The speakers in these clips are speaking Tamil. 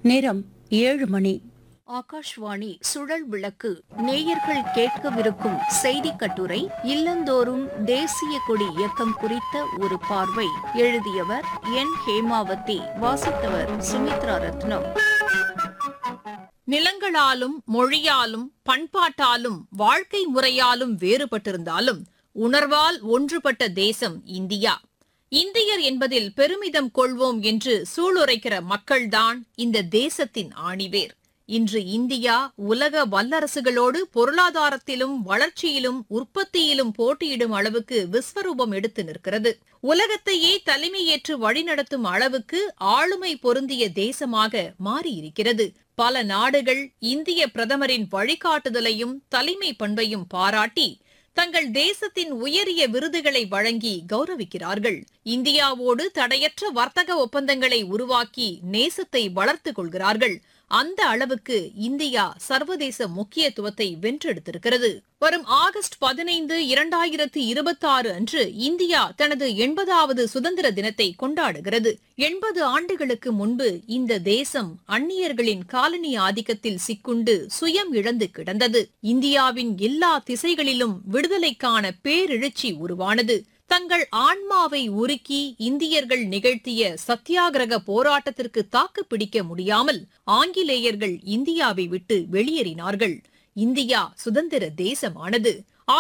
நேரம் 7 மணி. ஆகாஷ்வாணி சுழல் விளக்கு நேயர்கள் கேட்கவிருக்கும் செய்திக் கட்டுரை இல்லந்தோறும் தேசிய கொடி இயக்கம் குறித்த ஒரு பார்வை. எழுதியவர் என் ஹேமாவதி. வாசித்தவர் சுமித்ரா ரத்னம். நிலங்களாலும் மொழியாலும் பண்பாட்டாலும் வாழ்க்கை முறையாலும் வேறுபட்டிருந்தாலும் உணர்வால் ஒன்றுபட்ட தேசம் இந்தியா. இந்தியர் என்பதில் பெருமிதம் கொள்வோம் என்று சூளுரைக்கிற மக்கள்தான் இந்த தேசத்தின் ஆணிவேர். இன்று இந்தியா உலக வல்லரசுகளோடு பொருளாதாரத்திலும் வளர்ச்சியிலும் உற்பத்தியிலும் போட்டியிடும் அளவுக்கு விஸ்வரூபம் எடுத்து நிற்கிறது. உலகத்தையே தலைமையேற்று வழிநடத்தும் அளவுக்கு ஆளுமை பொருந்திய தேசமாக மாறியிருக்கிறது. பல நாடுகள் இந்திய பிரதமரின் வழிகாட்டுதலையும் தலைமை பண்பையும் பாராட்டி தங்கள் தேசத்தின் உயரிய விருதுகளை வழங்கி கௌரவிக்கிறார்கள். இந்தியாவோடு தடையற்ற வர்த்தக ஒப்பந்தங்களை உருவாக்கி நேசத்தை வளர்த்துக் கொள்கிறார்கள். அந்த அளவுக்கு இந்தியா சர்வதேச முக்கியத்துவத்தை வென்றெடுத்திருக்கிறது. வரும் ஆகஸ்ட் 15, 2026 அன்று இந்தியா தனது 80வது சுதந்திர தினத்தை கொண்டாடுகிறது. 80 ஆண்டுகளுக்கு முன்பு இந்த தேசம் அந்நியர்களின் காலனி ஆதிக்கத்தில் சிக்குண்டு சுயம் இழந்து கிடந்தது. இந்தியாவின் எல்லா திசைகளிலும் விடுதலைக்கான பேரெழுச்சி உருவானது. தங்கள் ஆன்மாவை உருக்கி இந்தியர்கள் நிகழ்த்திய சத்தியாகிரக போராட்டத்திற்கு தாக்கு பிடிக்க முடியாமல் ஆங்கிலேயர்கள் இந்தியாவை விட்டு வெளியேறினார்கள். இந்தியா சுதந்திர தேசமானது.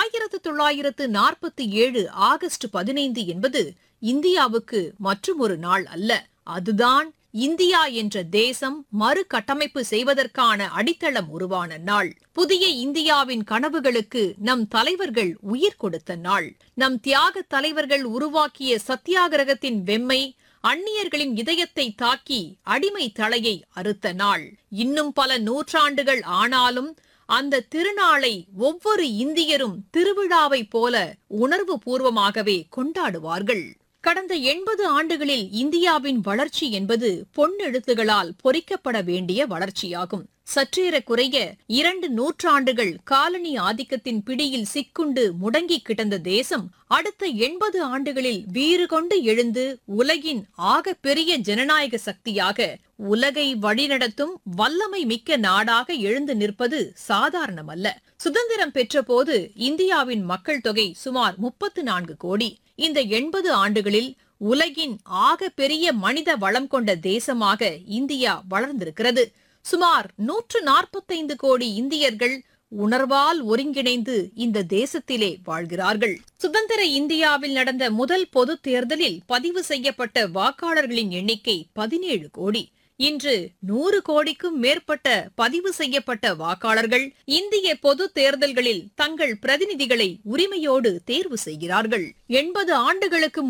1947 ஆகஸ்ட் 15 என்பது இந்தியாவுக்கு மற்றுமொரு நாள் அல்ல. அதுதான் இந்தியா என்ற தேசம் மறுகட்டமைப்பு செய்வதற்கான அடித்தளம் உருவான நாள். புதிய இந்தியாவின் கனவுகளுக்கு நம் தலைவர்கள் உயிர் கொடுத்த நாள். நம் தியாக தலைவர்கள் உருவாக்கிய சத்தியாகிரகத்தின் வெம்மை அந்நியர்களின் இதயத்தை தாக்கி அடிமை தலையை அறுத்த நாள். இன்னும் பல நூற்றாண்டுகள் ஆனாலும் அந்த திருநாளை ஒவ்வொரு இந்தியரும் திருவிழாவைப் போல உணர்வு பூர்வமாகவே கொண்டாடுவார்கள். கடந்த 80 ஆண்டுகளில் இந்தியாவின் வளர்ச்சி என்பது பொன்னெழுத்துகளால் பொறிக்கப்பட வேண்டிய வளர்ச்சியாகும். சற்றேறக்குறைய 2 நூற்றாண்டுகள் காலனி ஆதிக்கத்தின் பிடியில் சிக்குண்டு முடங்கி கிடந்த தேசம் அடுத்த 80 ஆண்டுகளில் வீறு கொண்டு எழுந்து உலகின் ஆக பெரிய ஜனநாயக சக்தியாக உலகை வழிநடத்தும் வல்லமை மிக்க நாடாக எழுந்து நிற்பது சாதாரணமல்ல. சுதந்திரம் பெற்றபோது இந்தியாவின் மக்கள் தொகை சுமார் 34 கோடி. இந்த 80 ஆண்டுகளில் உலகின் ஆக பெரிய மனித வளம் கொண்ட தேசமாக இந்தியா வளர்ந்திருக்கிறது. சுமார் 145 கோடி இந்தியர்கள் உணர்வால் ஒருங்கிணைந்து இந்த தேசத்திலே வாழ்கிறார்கள். சுதந்திர இந்தியாவில் நடந்த முதல் பொது தேர்தலில் பதிவு செய்யப்பட்ட வாக்காளர்களின் எண்ணிக்கை 17 கோடி. இன்று 100 கோடிக்கும் மேற்பட்ட பதிவு செய்யப்பட்ட வாக்காளர்கள் இந்திய பொது தேர்தல்களில் தங்கள் பிரதிநிதிகளை உரிமையோடு தேர்வு செய்கிறார்கள். 80 ஆண்டுகளுக்கு